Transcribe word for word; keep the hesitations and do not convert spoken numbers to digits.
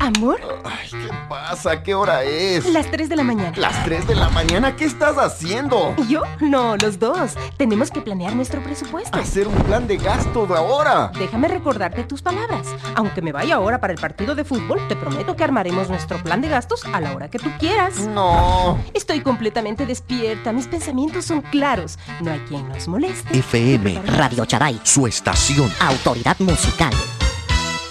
¿Amor? Ay, ¿qué pasa? ¿Qué hora es? Las tres de la mañana. ¿Las tres de la mañana? ¿Qué estás haciendo? ¿Yo? No, los dos. Tenemos que planear nuestro presupuesto. Hacer un plan de gasto de ahora. Déjame recordarte tus palabras. Aunque me vaya ahora para el partido de fútbol, te prometo que armaremos nuestro plan de gastos a la hora que tú quieras. No. Estoy completamente despierta. Mis pensamientos son claros. No hay quien nos moleste. F M Radio Charay, su estación. Autoridad musical.